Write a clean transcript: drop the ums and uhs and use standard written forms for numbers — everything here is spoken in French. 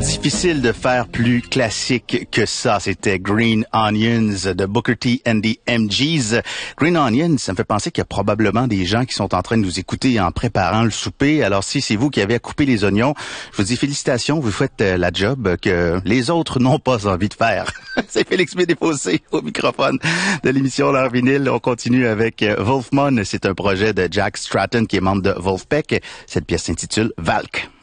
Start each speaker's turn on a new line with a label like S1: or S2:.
S1: Difficile de faire plus classique que ça. C'était Green Onions de Booker T and the MGs. Green Onions, ça me fait penser qu'il y a probablement des gens qui sont en train de nous écouter en préparant le souper. Alors si c'est vous qui avez à couper les oignons, je vous dis félicitations, vous faites la job que les autres n'ont pas envie de faire. C'est Félix Médéfossé au microphone de l'émission L'Heure vinyle. On continue avec Wolfman. C'est un projet de Jack Stratton qui est membre de Wolfpack. Cette pièce s'intitule Valk.